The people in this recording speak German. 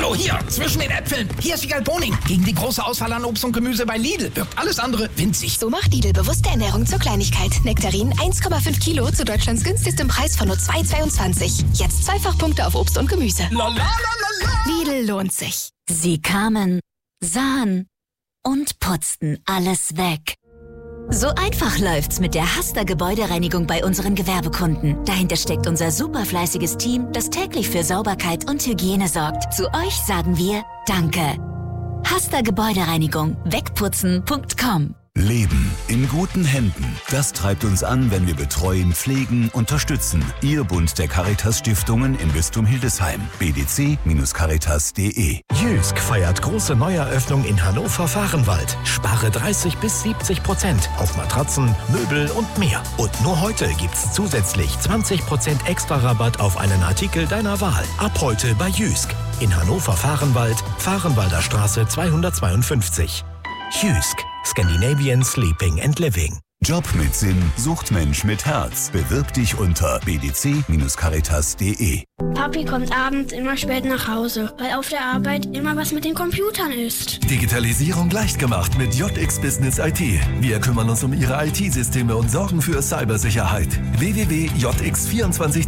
Hallo, hier, zwischen den Äpfeln. Hier ist Wiegald Boning. Gegen die große Auswahl an Obst und Gemüse bei Lidl wirkt alles andere winzig. So macht Lidl bewusste Ernährung zur Kleinigkeit. Nektarin 1,5 Kilo zu Deutschlands günstigstem Preis von nur 2,22. Jetzt Zweifachpunkte auf Obst und Gemüse. Lidl lohnt sich. Sie kamen, sahen und putzten alles weg. So einfach läuft's mit der Hasta Gebäudereinigung bei unseren Gewerbekunden. Dahinter steckt unser superfleißiges Team, das täglich für Sauberkeit und Hygiene sorgt. Zu euch sagen wir Danke. Hasta Gebäudereinigung. Wegputzen.com. Leben in guten Händen. Das treibt uns an, wenn wir betreuen, pflegen, unterstützen. Ihr Bund der Caritas-Stiftungen im Bistum Hildesheim. bdc-caritas.de. Jysk feiert große Neueröffnung in Hannover-Fahrenwald. Spare 30-70% auf Matratzen, Möbel und mehr. Und nur heute gibt's zusätzlich 20% extra Rabatt auf einen Artikel deiner Wahl. Ab heute bei Jysk. In Hannover-Fahrenwald, Fahrenwalder Straße 252. Jysk. Scandinavian Sleeping and Living. Job mit Sinn, sucht Mensch mit Herz. Bewirb dich unter bdc-caritas.de. Papi kommt abends immer spät nach Hause, weil auf der Arbeit immer was mit den Computern ist. Digitalisierung leicht gemacht mit JX Business IT. Wir kümmern uns um Ihre IT-Systeme und sorgen für Cybersicherheit. www.jx24